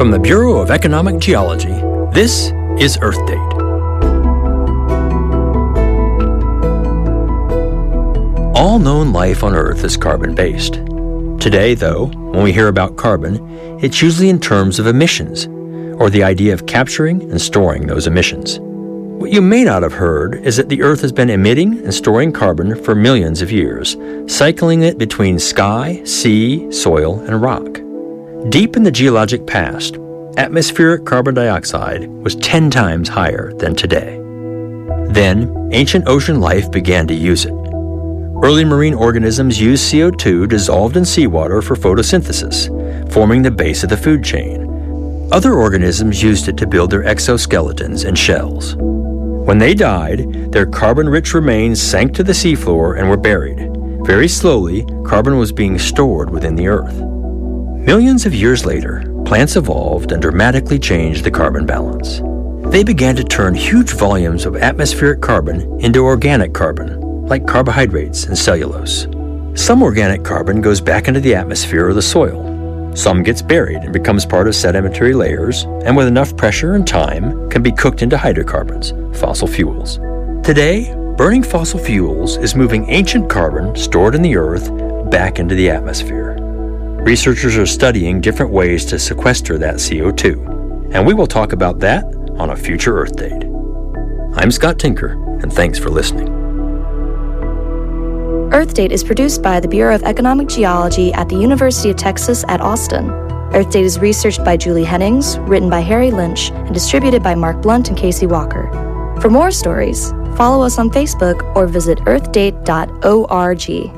From the Bureau of Economic Geology, this is Earth Date. All known life on Earth is carbon-based. Today, though, when we hear about carbon, it's usually in terms of emissions, or the idea of capturing and storing those emissions. What you may not have heard is that the Earth has been emitting and storing carbon for millions of years, cycling it between sky, sea, soil, and rock. Deep in the geologic past, atmospheric carbon dioxide was 10 times higher than today. Then, ancient ocean life began to use it. Early marine organisms used CO2 dissolved in seawater for photosynthesis, forming the base of the food chain. Other organisms used it to build their exoskeletons and shells. When they died, their carbon-rich remains sank to the seafloor and were buried. Very slowly, carbon was being stored within the Earth. Millions of years later, plants evolved and dramatically changed the carbon balance. They began to turn huge volumes of atmospheric carbon into organic carbon, like carbohydrates and cellulose. Some organic carbon goes back into the atmosphere or the soil. Some gets buried and becomes part of sedimentary layers, and with enough pressure and time, can be cooked into hydrocarbons, fossil fuels. Today, burning fossil fuels is moving ancient carbon stored in the Earth back into the atmosphere. Researchers are studying different ways to sequester that CO2, and we will talk about that on a future Earth Date. I'm Scott Tinker, and thanks for listening. Earth Date is produced by the Bureau of Economic Geology at the University of Texas at Austin. Earth Date is researched by Julie Hennings, written by Harry Lynch, and distributed by Mark Blunt and Casey Walker. For more stories, follow us on Facebook or visit earthdate.org.